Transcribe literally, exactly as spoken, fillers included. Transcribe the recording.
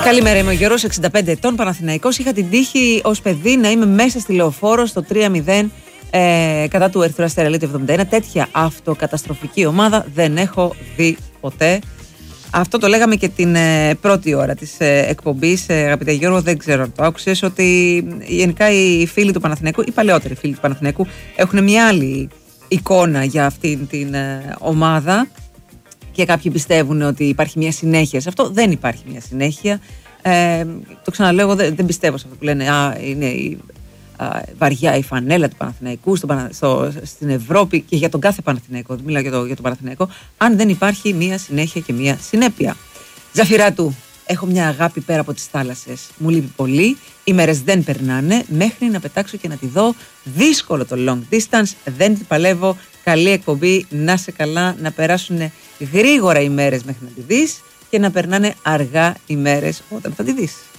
Καλημέρα, είμαι ο Γιώργος, εξήντα πέντε ετών, Παναθηναϊκός. Είχα την τύχη ως παιδί να είμαι μέσα στη Λεωφόρο στο τρία μηδέν ε, κατά του Ερυθρού Αστέρα Ελίτ εβδομήντα ένα. Τέτοια αυτοκαταστροφική ομάδα δεν έχω δει ποτέ. Αυτό το λέγαμε και την ε, πρώτη ώρα της ε, εκπομπής, ε, αγαπητέ Γιώργο, δεν ξέρω αν το άκουσες, ότι γενικά οι φίλοι του Παναθηναϊκού, οι παλαιότεροι φίλοι του Παναθηναϊκού, έχουν μια άλλη εικόνα για αυτήν την ε, ομάδα. Και κάποιοι πιστεύουν ότι υπάρχει μια συνέχεια σε αυτό. Δεν υπάρχει μια συνέχεια. Ε, το ξαναλέω, δεν, δεν πιστεύω σε αυτό που λένε. Α, είναι η, α, βαριά η φανέλα του Παναθηναϊκού στο, στο, στην Ευρώπη και για τον κάθε Παναθηναϊκό. Δεν μιλάω για, το, για τον Παναθηναϊκό. Αν δεν υπάρχει μια συνέχεια και μια συνέπεια. Ζαφυράτου, έχω μια αγάπη πέρα από τις θάλασσες. Μου λείπει πολύ. Οι μέρες δεν περνάνε μέχρι να πετάξω και να τη δω. Δύσκολο το long distance. Δεν την παλεύω. Καλή εκπομπή, να σε καλά, να περάσουν γρήγορα οι μέρες μέχρι να τη δεις και να περνάνε αργά οι μέρες όταν θα τη δεις.